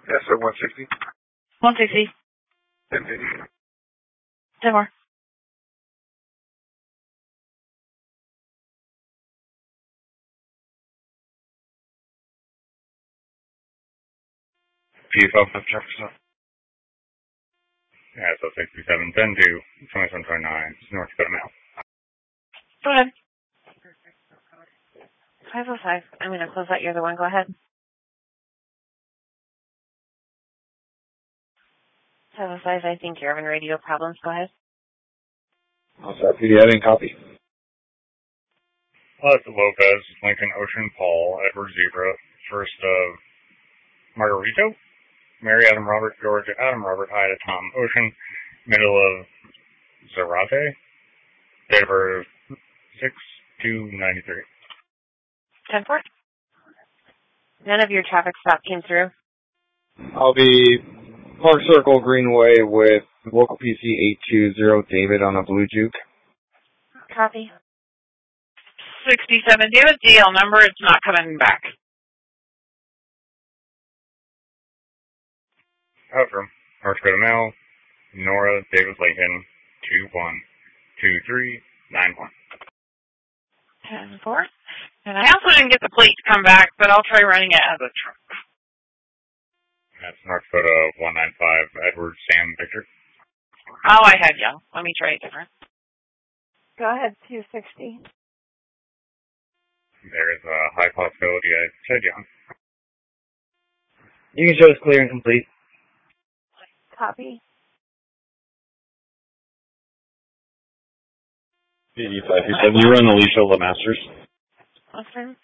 Yes, sir, 160. 160. 1050. 10 more. P12 Jefferson. Yeah, so 6710 to 2729, North Dakota Mail. Go ahead. 505. I'm going to close out your other one. Go ahead. 505, I think you're having radio problems. Go ahead. I'll start PD. I didn't copy. Lopez, Lincoln, Ocean, Paul, Edward, Zebra, first of Margarito, Mary, Adam, Robert, George, Adam, Robert, Ida, Tom, Ocean, middle of Zarate, date of birth 6/2/93. 10-4. None of your traffic stop came through. I'll be Park Circle Greenway with local PC 820 David on a blue juke. Copy. 67. Do you have a DL number? It's not coming back. Outram, North Dakota Mail, Nora, David Lincoln, 212391. 10-4. And I also didn't get the plate to come back, but I'll try running it as a truck. That's North Dakota 195, Edward, Sam, Victor. Oh, I had young. Let me try it different. Go ahead, 260. There is a high possibility I said young. You can show us clear and complete. Copy. PD527, you run Alicia LeMasters. Okay.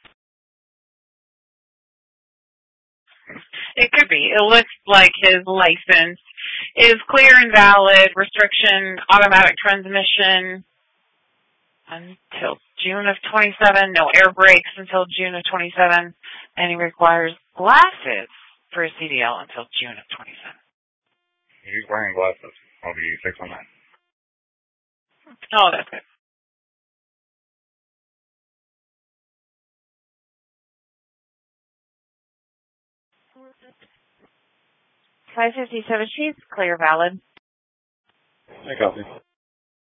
It could be. It looks like his license is clear and valid, restriction, automatic transmission until June of 27, no air brakes until June of 27, and he requires glasses for a CDL until June of 27. He's wearing glasses. I'll be 619. Oh, that's good. $557 sheets, clear, valid. I copy.